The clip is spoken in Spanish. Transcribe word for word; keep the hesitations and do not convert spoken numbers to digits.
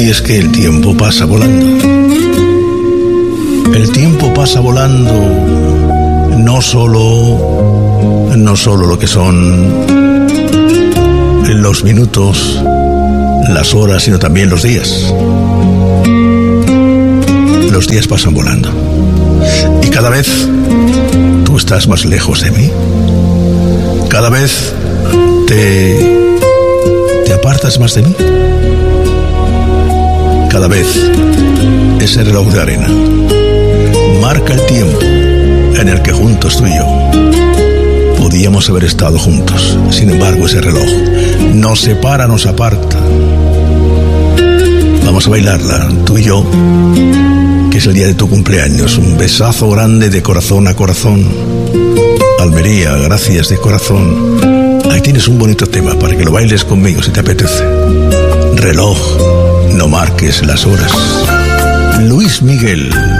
Y es que el tiempo pasa volando. El tiempo pasa volando, no solo, no solo lo que son los minutos, las horas, sino también los días. Los días pasan volando. Y cada vez tú estás más lejos de mí. Cada vez te, te apartas más de mí. Cada vez ese reloj de arena marca el tiempo en el que juntos tú y yo podíamos haber estado juntos. Sin embargo, ese reloj nos separa, nos aparta. Vamos a bailarla, tú y yo, que es el día de tu cumpleaños. Un besazo grande de corazón a corazón. Almería, gracias de corazón. Ahí tienes un bonito tema para que lo bailes conmigo si te apetece. Reloj, no marques las horas. Luis Miguel.